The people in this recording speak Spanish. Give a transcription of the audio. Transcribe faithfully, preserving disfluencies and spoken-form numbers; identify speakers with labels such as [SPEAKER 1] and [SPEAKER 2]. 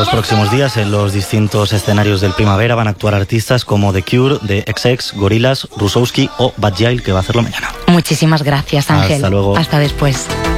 [SPEAKER 1] los próximos días en los distintos escenarios del Primavera van a actuar artistas como The Cure, The X X, Gorillaz, Rusowski o Bad Gyal, que va a hacerlo mañana.
[SPEAKER 2] Muchísimas gracias, Ángel.
[SPEAKER 1] Hasta luego.
[SPEAKER 2] Hasta después.